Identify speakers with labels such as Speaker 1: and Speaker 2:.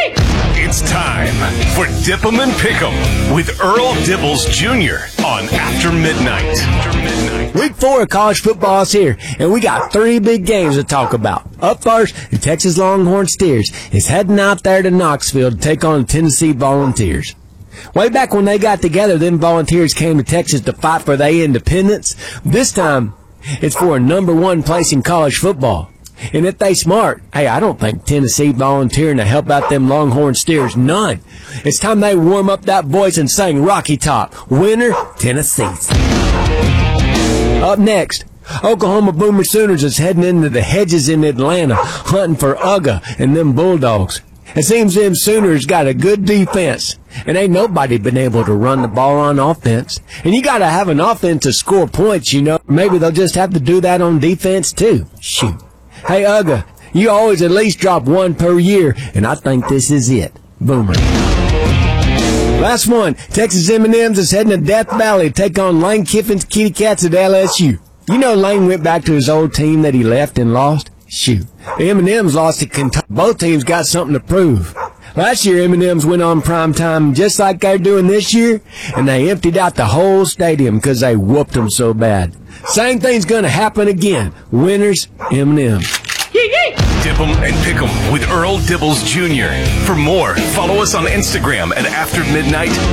Speaker 1: It's time for Dip 'em and Pick 'em with Earl Dibbles Jr. on After Midnight.
Speaker 2: Week 4 of college football is here, and we got 3 big games to talk about. Up first, the Texas Longhorn Steers is heading out there to Knoxville to take on the Tennessee Volunteers. Way back when they got together, them Volunteers came to Texas to fight for their independence. This time, it's for a number 1 place in college football. And if they smart, hey, I don't think Tennessee volunteering to help out them Longhorn Steers none. It's time they warm up that voice and sing Rocky Top. Winner, Tennessee. Up next, Oklahoma Boomer Sooners is heading into the hedges in Atlanta, hunting for Uga and them Bulldogs. It seems them Sooners got a good defense, and ain't nobody been able to run the ball on offense. And you gotta have an offense to score points, you know. Maybe they'll just have to do that on defense, too. Shoot. Hey, Uga, you always at least drop 1 per year, and I think this is it. Boomer. Last one, Texas M&M's is heading to Death Valley to take on Lane Kiffin's Kitty Cats at LSU. You know Lane went back to his old team that he left and lost? Shoot. The M&M's lost to Kentucky. Both teams got something to prove. Last year, M&M's went on primetime just like they're doing this year, and they emptied out the whole stadium because they whooped them so bad. Same thing's going to happen again. Winners, M&M's.
Speaker 1: Dip 'em and Pick 'em with Earl Dibbles Jr. For more, follow us on Instagram at After Midnight